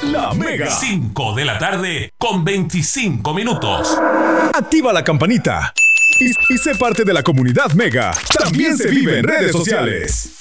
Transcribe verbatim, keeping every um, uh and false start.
La Mega. cinco de la tarde con veinticinco minutos. Activa la campanita y, y sé parte de la comunidad Mega. También se vive en redes sociales.